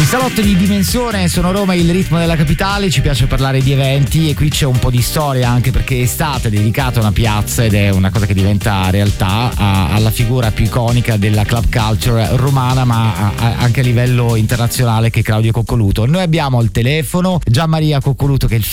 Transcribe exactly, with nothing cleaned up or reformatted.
Salotto di Dimensione, sono Roma, il ritmo della capitale, ci piace parlare di eventi e qui c'è un po' di storia, anche perché è stata dedicata una piazza ed è una cosa che diventa realtà a, alla figura più iconica della club culture romana, ma a, a, anche a livello internazionale, che è Claudio Coccoluto. Noi abbiamo al telefono Gian Maria Coccoluto, che è il